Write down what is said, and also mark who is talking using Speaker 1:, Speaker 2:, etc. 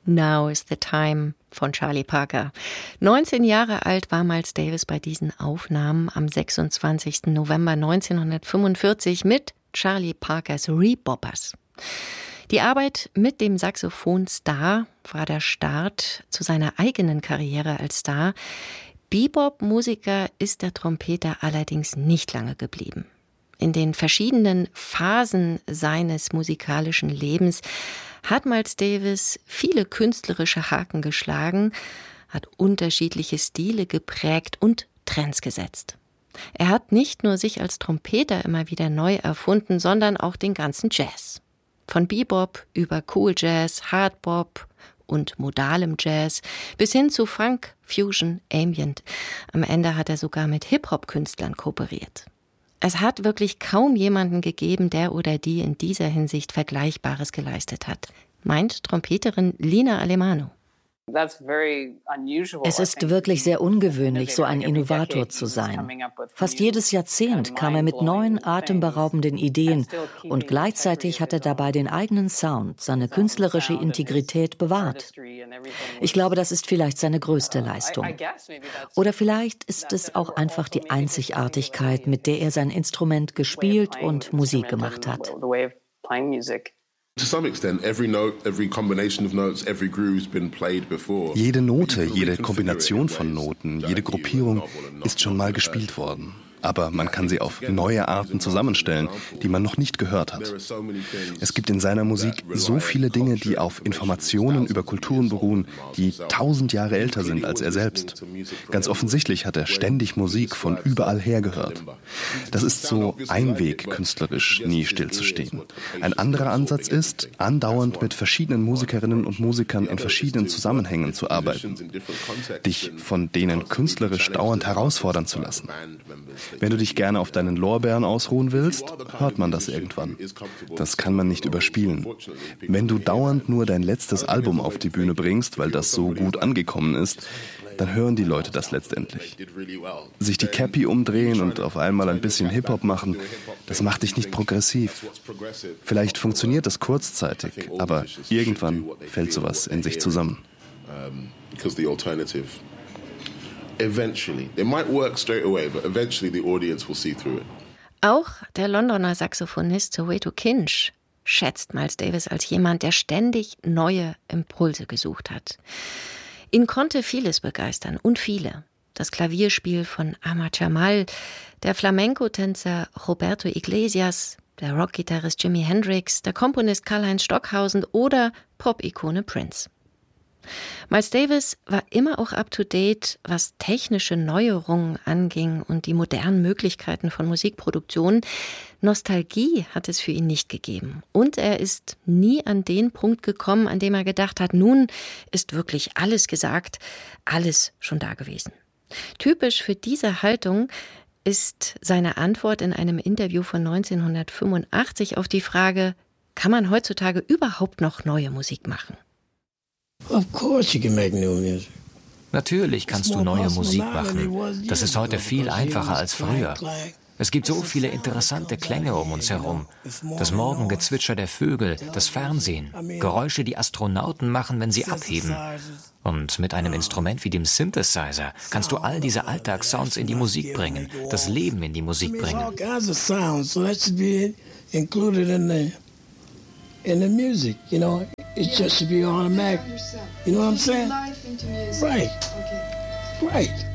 Speaker 1: Now is the Time von Charlie Parker. 19 Jahre alt war Miles Davis bei diesen Aufnahmen am 26. November 1945 mit Charlie Parkers Reboppers. Die Arbeit mit dem Saxophonstar war der Start zu seiner eigenen Karriere als Star. Bebop-Musiker ist der Trompeter allerdings nicht lange geblieben. In den verschiedenen Phasen seines musikalischen Lebens hat Miles Davis viele künstlerische Haken geschlagen, hat unterschiedliche Stile geprägt und Trends gesetzt. Er hat nicht nur sich als Trompeter immer wieder neu erfunden, sondern auch den ganzen Jazz. Von Bebop über Cool Jazz, Hardbop und modalem Jazz bis hin zu Funk, Fusion, Ambient. Am Ende hat er sogar mit Hip-Hop-Künstlern kooperiert. Es hat wirklich kaum jemanden gegeben, der oder die in dieser Hinsicht Vergleichbares geleistet hat, meint Trompeterin Lina Alemano.
Speaker 2: Es ist wirklich sehr ungewöhnlich, so ein Innovator zu sein. Fast jedes Jahrzehnt kam er mit neuen, atemberaubenden Ideen und gleichzeitig hat er dabei den eigenen Sound, seine künstlerische Integrität bewahrt. Ich glaube, das ist vielleicht seine größte Leistung. Oder vielleicht ist es auch einfach die Einzigartigkeit, mit der er sein Instrument gespielt und Musik gemacht hat.
Speaker 3: Jede Note, jede Kombination von Noten, jede Gruppierung ist schon mal gespielt worden. Aber man kann sie auf neue Arten zusammenstellen, die man noch nicht gehört hat. Es gibt in seiner Musik so viele Dinge, die auf Informationen über Kulturen beruhen, die 1000 Jahre älter sind als er selbst. Ganz offensichtlich hat er ständig Musik von überall her gehört. Das ist so ein Weg, künstlerisch nie stillzustehen. Ein anderer Ansatz ist, andauernd mit verschiedenen Musikerinnen und Musikern in verschiedenen Zusammenhängen zu arbeiten. Dich von denen künstlerisch dauernd herausfordern zu lassen. Wenn du dich gerne auf deinen Lorbeeren ausruhen willst, hört man das irgendwann. Das kann man nicht überspielen. Wenn du dauernd nur dein letztes Album auf die Bühne bringst, weil das so gut angekommen ist, dann hören die Leute das letztendlich. Sich die Cappy umdrehen und auf einmal ein bisschen Hip-Hop machen, das macht dich nicht progressiv. Vielleicht funktioniert das kurzzeitig, aber irgendwann fällt sowas in sich zusammen.
Speaker 4: Eventually. It might work straight away, but eventually the audience will see through it.
Speaker 1: Auch der Londoner Saxophonist Soweto Kinch schätzt Miles Davis als jemand, der ständig neue Impulse gesucht hat. Ihn konnte vieles begeistern und viele. Das Klavierspiel von Ahmad Jamal, der Flamenco-Tänzer Roberto Iglesias, der Rockgitarrist Jimi Hendrix, der Komponist Karlheinz Stockhausen oder Pop-Ikone Prince. Miles Davis war immer auch up-to-date, was technische Neuerungen anging und die modernen Möglichkeiten von Musikproduktion. Nostalgie hat es für ihn nicht gegeben. Und er ist nie an den Punkt gekommen, an dem er gedacht hat, nun ist wirklich alles gesagt, alles schon da gewesen. Typisch für diese Haltung ist seine Antwort in einem Interview von 1985 auf die Frage, kann man heutzutage überhaupt noch neue Musik machen?
Speaker 5: Natürlich kannst du neue Musik machen. Das ist heute viel einfacher als früher. Es gibt so viele interessante Klänge um uns herum. Das Morgengezwitscher der Vögel, das Fernsehen, Geräusche, die Astronauten machen, wenn sie abheben. Und mit einem Instrument wie dem Synthesizer kannst du all diese Alltagssounds in die Musik bringen, das Leben in die Musik bringen.
Speaker 6: In the music, you know, it just should be automatic. You know what I'm saying? Right. Right.